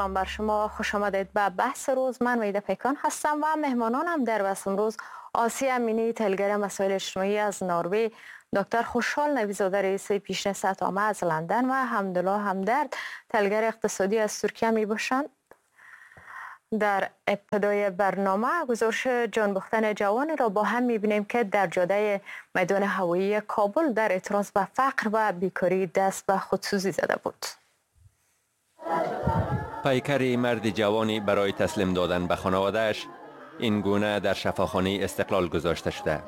بر شما خوش آمدید به بحث روز. من وحیده پیکان هستم و مهمانانم در بحث امروز آسیا امینی، تحلیلگر مسائل اجتماعی از نروژ، دکتر خوشحال نوی‌زاده رئیس پیشین ستامه از لندن و حمدالله همدرد تحلیلگر اقتصادی از ترکیه می باشند. در ابتدای برنامه گزارش جانباختن جوانی را با هم می‌بینیم که در جاده میدان هوایی کابل در اعتراض به فقر و بیکاری دست به خودسوزی زده بود. پیکر مرد جوانی برای تسلیم دادن به خانواده‌اش این گونه در شفاخانه استقلال گذاشته شده.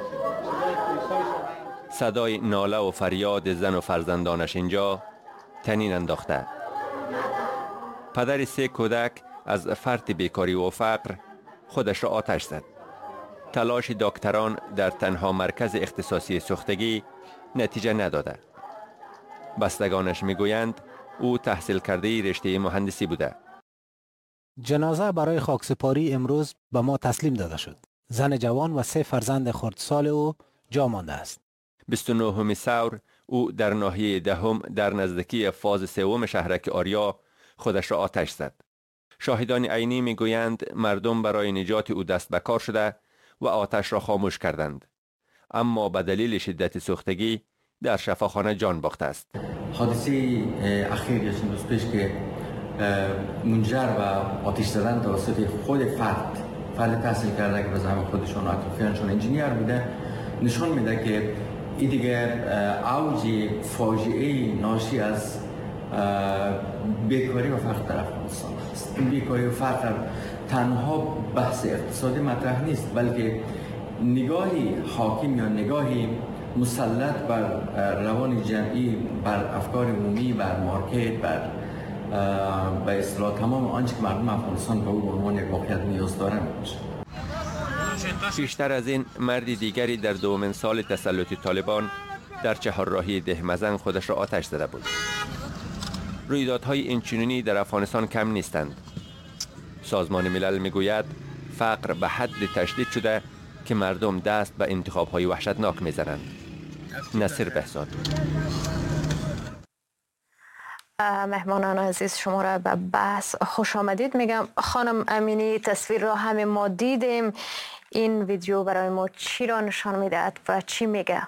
صدای ناله و فریاد زن و فرزندانش اینجا طنین انداخته. پدر 3 کودک از فرط بیکاری و فقر خودش را آتش زد. تلاش دکتران در تنها مرکز اختصاصی سوختگی نتیجه نداده. بستگانش میگویند او تحصیل کرده رشته مهندسی بوده. جنازه برای خاکسپاری امروز به ما تسلیم داده شد. زن جوان و 3 فرزند خردسال او جا مانده است. 29 ثور او در ناحیه دهم در نزدیکی فاز 3 شهرک آریا خودش را آتش زد. شاهدان عینی میگویند مردم برای نجات او دست به کار شده و آتش را خاموش کردند، اما به دلیل شدت سوختگی در شفاخانه جان باخته است. حادثه اخیر یا چند روز پیش که منجر به آتش زدن توسط خود فرد تحصیل کرده که به زعم خودشون و اطرافیانشون انجینیر بوده نشان میده که این دیگه اوج فاجعه ناشی از بیکاری و فقر در افغانستان است. این بیکاری و فقر تنها بحث اقتصادی مطرح نیست، بلکه نگاهی حاکم یا نگاهی مسلط بر روان جمعی، بر افکار عمومی، بر مارکت، بر به اصطلاح تمام آنچه که مردم افغانستان به او به عنوان یک واقعیت نیاز دارند میشه. پیشتر از این مرد دیگری در 2مین سال تسلط طالبان در چهارراهی دهمزن خودش را آتش زده بود. رویدادهای اینچنینی در افغانستان کم نیستند. سازمان ملل میگوید فقر به حد تشدید شده که مردم دست به انتخاب‌های وحشتناک میزنند. نصیر بهزاد. مهمانان عزیز شما را به بحث خوش آمدید میگم. خانم امینی، تصویر را همه ما دیدیم. این ویدیو برای ما چی را نشان میدهد و چی میگه؟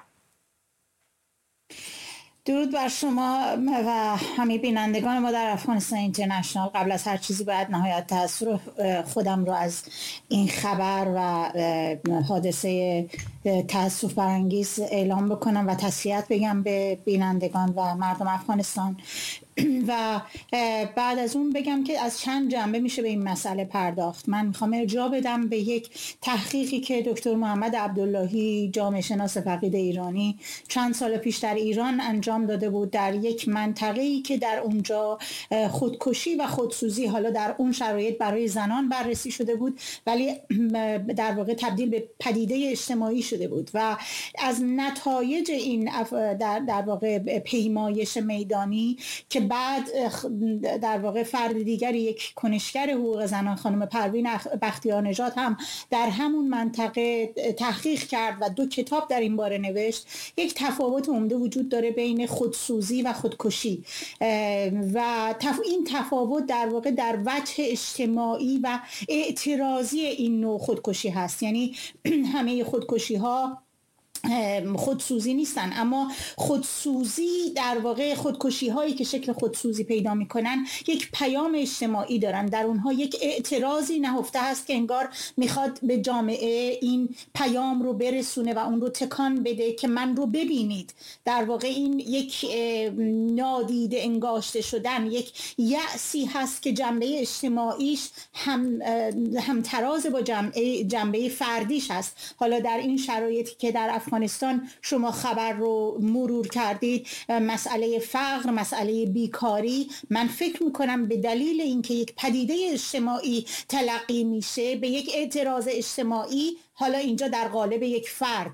درود بر شما و همه بینندگان ما در افغانستان اینترنشنال. قبل از هر چیزی باید نهایت تأثیر خودم رو از این خبر و حادثه تأسف برانگیز اعلام بکنم و تسلیت بگم به بینندگان و مردم افغانستان و بعد از اون بگم که از چند جنبه میشه به این مسئله پرداخت. من میخوام ارجاع بدم به یک تحقیقی که دکتر محمد عبداللهی، جامعه شناس فقید ایرانی، چند سال پیش در ایران انجام داده بود در یک منطقه‌ای که در اونجا خودکشی و خودسوزی حالا در اون شرایط برای زنان بررسی شده بود، ولی در واقع تبدیل به پدیده اجتماعی شده بود و از نتایج این در واقع پیمایش میدانی که بعد در واقع فرد دیگری، یک کنشگر حقوق زنان خانم پروین بختیار نژاد هم در همون منطقه تحقیق کرد و 2 کتاب در این باره نوشت. یک تفاوت عمده وجود داره بین خودسوزی و خودکشی و این تفاوت در واقع در وجه اجتماعی و اعتراضی این نوع خودکشی هست. یعنی همه خودکشی ها خودسوزی نیستن، اما خودسوزی در واقع خودکشی هایی که شکل خودسوزی پیدا میکنن یک پیام اجتماعی دارن، در اونها یک اعتراضی نهفته هست که انگار میخواد به جامعه این پیام رو برسونه و اون رو تکان بده که من رو ببینید. در واقع این یک نادیده انگاشته شدن، یک یأسی هست که جنبه اجتماعیش هم تراز با جنبه فردیش هست. حالا در این شرایطی که در افغانستان شما خبر رو مرور کردید، مسئله فقر، مسئله بیکاری، من فکر میکنم به دلیل اینکه یک پدیده اجتماعی تلقی میشه به یک اعتراض اجتماعی، حالا اینجا در قالب یک فرد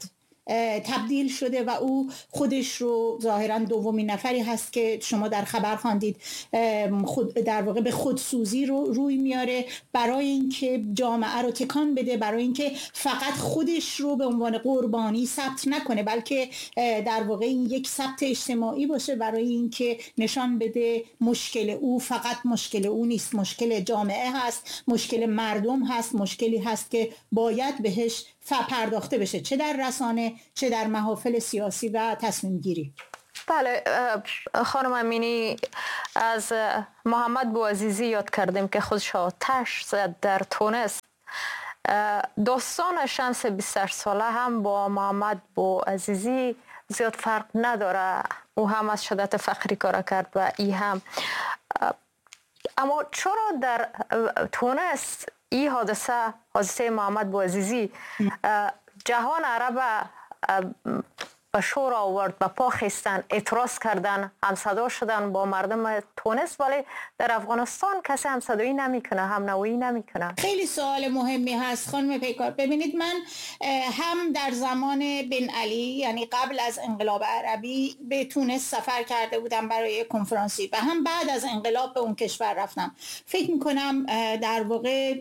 تبدیل شده و او خودش رو ظاهراً دومین نفری هست که شما در خبر خواندید در واقع به خودسوزی روی میاره برای اینکه جامعه رو تکان بده، برای اینکه فقط خودش رو به عنوان قربانی ثبت نکنه، بلکه در واقع این یک ثبت اجتماعی باشه برای اینکه نشان بده مشکل او فقط مشکل او نیست، مشکل جامعه هست، مشکل مردم هست، مشکلی هست که باید بهش پرداخته بشه، چه در رسانه چه در محافل سیاسی و تصمیم گیری. بله خانم امینی، از محمد بوعزیزی یاد کردیم که خودش آتش زد در تونس. داستان شمس 28 ساله هم با محمد بوعزیزی زیاد فرق نداره، او هم از شدت فقری کار کرد و ای هم. اما چرا در تونس این حادثه محمد بوعزیزی جهان عرب به شور آورد، به پا خستن، اعتراض کردن، همصدا شدن با مردم تونس، ولی در افغانستان کسی همصدایی نمیکنه، همنوایی نمیکنه؟ خیلی سوال مهمی هست خانم پیکار. ببینید، من هم در زمان بن علی، یعنی قبل از انقلاب عربی، به تونس سفر کرده بودم برای کنفرانسی و هم بعد از انقلاب به اون کشور رفتم. فکر میکنم در واقع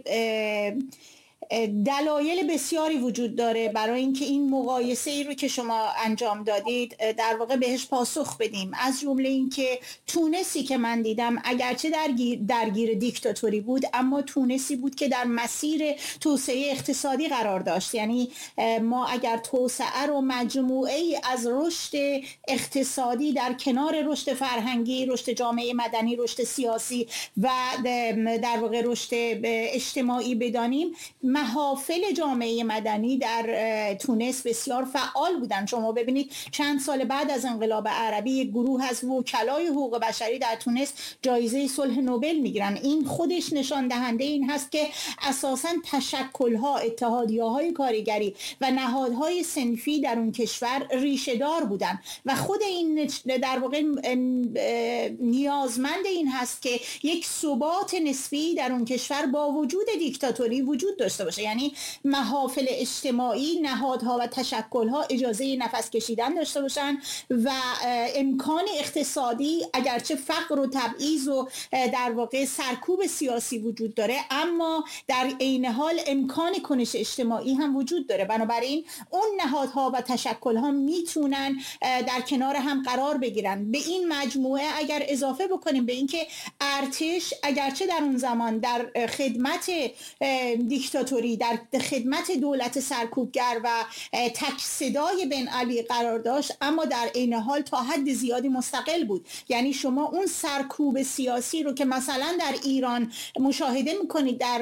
دلایل بسیاری وجود داره برای اینکه این مقایسه ای رو که شما انجام دادید در واقع بهش پاسخ بدیم. از جمله اینکه تونسی که من دیدم اگرچه درگیر دیکتاتوری بود، اما تونسی بود که در مسیر توسعه اقتصادی قرار داشت. یعنی ما اگر توسعه رو مجموعه ای از رشد اقتصادی در کنار رشد فرهنگی، رشد جامعه مدنی، رشد سیاسی و در واقع رشد اجتماعی بدانیم، محافل جامعه مدنی در تونس بسیار فعال بودن. شما ببینید چند سال بعد از انقلاب عربی یک گروه از وکلای حقوق بشری در تونس جایزه صلح نوبل میگیرن. این خودش نشان دهنده این هست که اساساً تشکل‌ها، اتحادیه‌های کارگری و نهادهای صنفی در اون کشور ریشه دار بودن و خود این در واقع نیازمند این هست که یک ثبات نسبی در اون کشور با وجود دیکتاتوری وجود داشته باشه. یعنی محافل اجتماعی، نهادها و تشکل‌ها اجازه نفس کشیدن داشته باشن و امکان اقتصادی، اگرچه فقر و تبعیض و در واقع سرکوب سیاسی وجود داره، اما در عین حال امکان کنش اجتماعی هم وجود داره. بنابراین اون نهادها و تشکل‌ها میتونن در کنار هم قرار بگیرن. به این مجموعه اگر اضافه بکنیم به اینکه ارتش اگرچه در اون زمان در خدمت دیکتاتوری، در خدمت دولت سرکوبگر و تک صدای بن علی قرار داشت، اما در عین حال تا حد زیادی مستقل بود. یعنی شما اون سرکوب سیاسی رو که مثلا در ایران مشاهده میکنید در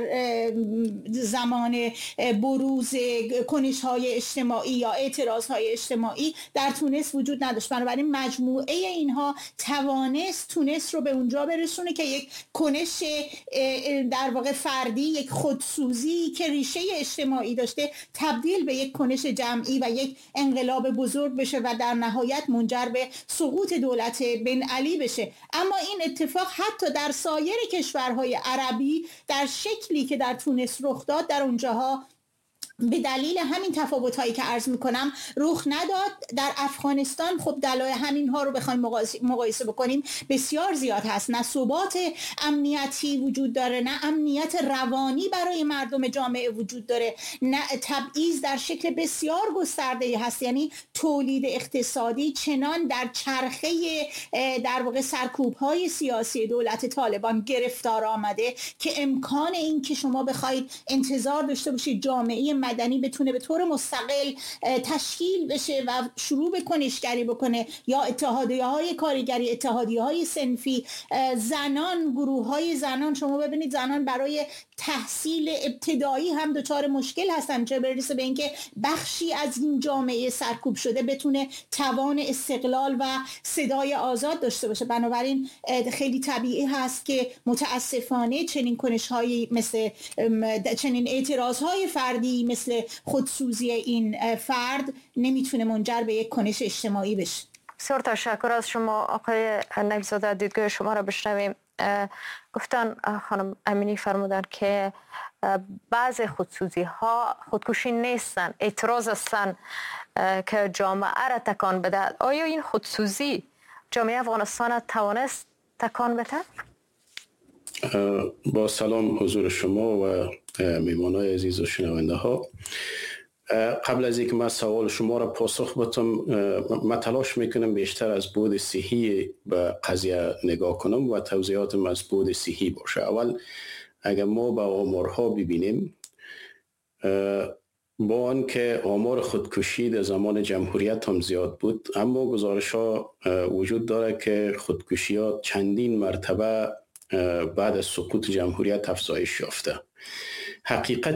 زمان بروز کنش‌های اجتماعی یا اعتراض‌های اجتماعی، در تونس وجود نداشت. بنابراین مجموعه اینها توانست تونس رو به اونجا برسونه که یک کنش در واقع فردی، یک خودسوزی که ریشه اجتماعی داشته، تبدیل به یک کنش جمعی و یک انقلاب بزرگ بشه و در نهایت منجر به سقوط دولت بن علی بشه. اما این اتفاق حتی در سایر کشورهای عربی در شکلی که در تونس رخ داد، در اونجاها به دلیل همین تفاوت‌هایی که عرض می‌کنم رخ نداد. در افغانستان خب دلایل همین‌ها رو بخوایم مقایسه بکنیم بسیار زیاد هست. نه ثبات امنیتی وجود داره، نه امنیت روانی برای مردم جامعه وجود داره، نه تبعیض در شکل بسیار گسترده‌ای هست. یعنی تولید اقتصادی چنان در چرخه در واقع سرکوب‌های سیاسی دولت طالبان گرفتار آمده که امکان این که شما بخواید انتظار داشته باشید جامعه مدنی بتونه به طور مستقل تشکیل بشه و شروع به کنشگری بکنه، یا اتحادیه‌های کارگری، اتحادیه‌های صنفی، زنان، گروه‌های زنان، شما ببینید زنان برای تحصیل ابتدایی هم دچار مشکل هستن، چه برسه به اینکه بخشی از این جامعه سرکوب شده بتونه توان استقلال و صدای آزاد داشته باشه. بنابراین خیلی طبیعی هست که متاسفانه چنین کنش‌هایی مثل چنین اعتراض‌های فردی مثل خودسوزی این فرد نمیتونه منجر به یک کنش اجتماعی بشه. بسیار تشکر از شما آقای نوی‌زاده. دیدگاه شما را بشنویم. گفتن خانم امینی فرمودن که بعض خودسوزی ها خودکشی نیستن، اعتراض هستن که جامعه را تکان بده. آیا این خودسوزی جامعه افغانستان توانست تکان بده؟ با سلام حضور شما و میمانای عزیز و شنونده ها. قبل از اینکه من سوال شما را پاسخ بدم، من تلاش میکنم بیشتر از بعد صحی به قضیه نگاه کنم و توضیحاتم از بعد صحی باشه. اول اگر ما به آمارها ببینیم، با آنکه آمار خودکشی در زمان جمهوریت هم زیاد بود، اما گزارش ها وجود داره که خودکشی ها چندین مرتبه بعد از سقوط جمهوریت افزایش یافته. حقیقت